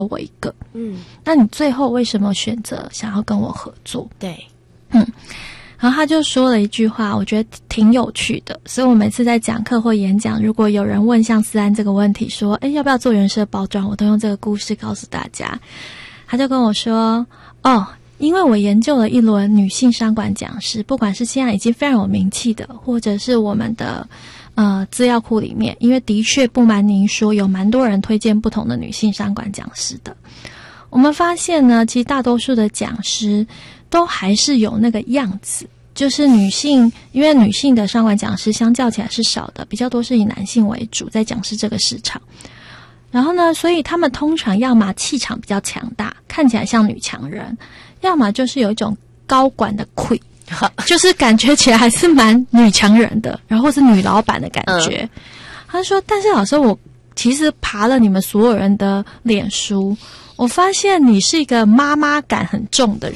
我一个。那你最后为什么选择想要跟我合作？ 对， 然后他就说了一句话，我觉得挺有趣的，所以我每次在讲课或演讲，如果有人问像思安这个问题说要不要做人设包装，我都用这个故事告诉大家。他就跟我说因为我研究了一轮女性商管讲师，不管是现在已经非常有名气的，或者是我们的资料库里面，因为的确不瞒您说，有蛮多人推荐不同的女性商管讲师的。我们发现呢，其实大多数的讲师都还是有那个样子，就是女性，因为女性的商管讲师相较起来是少的，比较多是以男性为主，在讲师这个市场。然后呢，所以他们通常要么气场比较强大，看起来像女强人，要么就是有一种高管的魁，就是感觉起来还是蛮女强人的，然后是女老板的感觉。他说，但是老师，我其实爬了你们所有人的脸书，我发现你是一个妈妈感很重的人。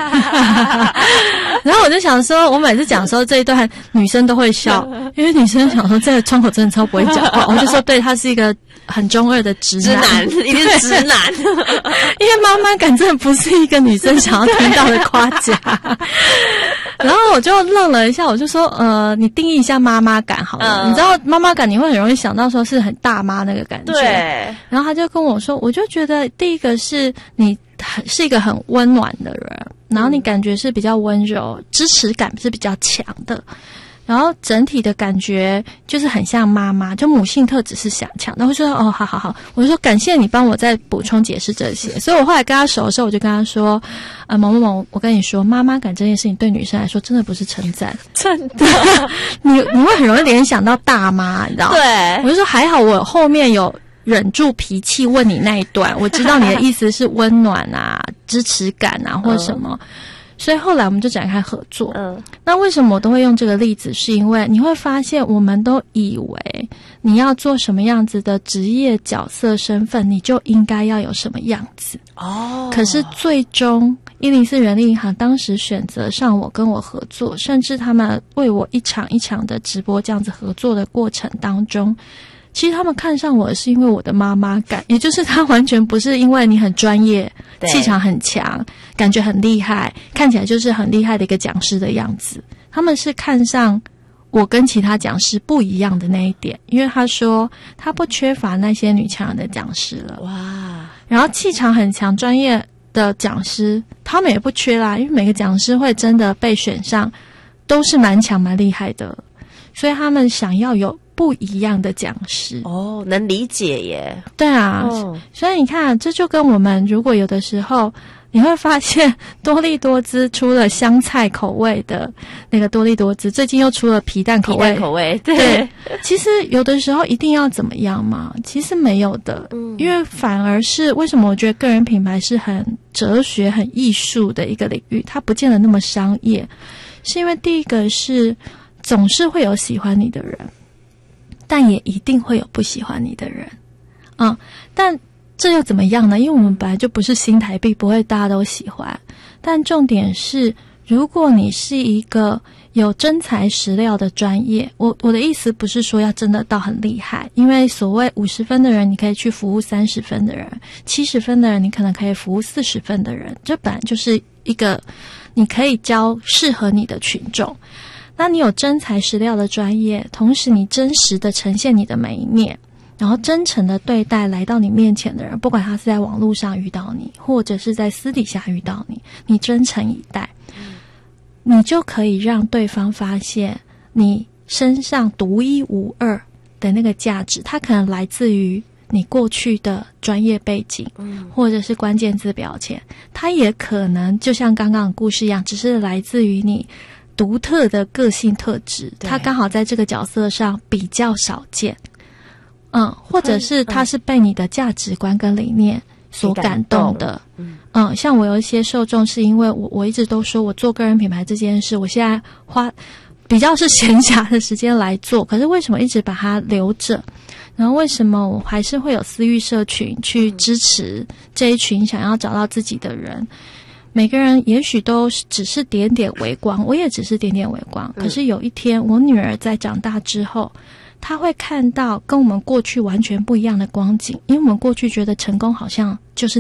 然后我就想说，我每次讲的时候这一段女生都会笑，因为女生想说这个窗口真的超不会讲话。我就说对，他是一个很中二的直男， 一定是直男。 因为妈妈感真的不是一个女生想要听到的夸奖。然后我就愣了一下，我就说你定义一下妈妈感好了。你知道妈妈感你会很容易想到说是很大妈那个感觉。 对。 然后他就跟我说，我就觉得第一个是你是一个很温暖的人，然后你感觉是比较温柔，支持感是比较强的，然后整体的感觉就是很像妈妈，就母性特质是想强。然后就说好，我就说感谢你帮我再补充解释这些。所以我后来跟他熟的时候，我就跟他说某某某，我跟你说，妈妈感这件事情对女生来说真的不是称赞， 真的。 你会很容易联想到大妈，你知道吗？ 对。 我就说还好我后面有忍住脾气问你那一段，我知道你的意思是温暖啊、支持感啊或什么。所以后来我们就展开合作。那为什么我都会用这个例子，是因为你会发现我们都以为你要做什么样子的职业角色身份，你就应该要有什么样子。可是最终104人力银行当时选择上我跟我合作，甚至他们为我一场一场的直播这样子合作的过程当中，其实他们看上我是因为我的妈妈感，也就是他完全不是因为你很专业、气场很强、感觉很厉害，看起来就是很厉害的一个讲师的样子。他们是看上我跟其他讲师不一样的那一点，因为他说他不缺乏那些女强人的讲师了。哇！然后气场很强、专业的讲师他们也不缺啦，因为每个讲师会真的被选上都是蛮强蛮厉害的，所以他们想要有不一样的讲师。 能理解耶。 对啊，所以你看，这就跟我们如果有的时候你会发现多力多滋出了香菜口味的那个多力多滋，最近又出了皮蛋口味。对，其实有的时候一定要怎么样吗？其实没有的。因为反而是为什么我觉得个人品牌是很哲学、很艺术的一个领域，它不见得那么商业，是因为第一个是总是会有喜欢你的人，但也一定会有不喜欢你的人。但这又怎么样呢？因为我们本来就不是新台币，不会大家都喜欢。但重点是，如果你是一个有真材实料的专业，我的意思不是说要真的到很厉害，因为所谓50分的人你可以去服务30分的人，70分的人你可能可以服务40分的人，这本来就是一个你可以教适合你的群众。那你有真材实料的专业，同时你真实的呈现你的每一面，然后真诚的对待来到你面前的人，不管他是在网络上遇到你，或者是在私底下遇到你，你真诚以待，你就可以让对方发现你身上独一无二的那个价值。它可能来自于你过去的专业背景，或者是关键字标签，它也可能就像刚刚的故事一样，只是来自于你独特的个性特质，它刚好在这个角色上比较少见。或者是他是被你的价值观跟理念所感动的。像我有一些受众是因为我一直都说我做个人品牌这件事，我现在花比较是闲暇的时间来做，可是为什么一直把它留着？然后为什么我还是会有私域社群去支持这一群想要找到自己的人？每个人也许都只是点点微光，我也只是点点微光。可是有一天我女儿在长大之后， 他会看到跟我们过去完全不一样的光景，因为我们过去觉得成功好像就是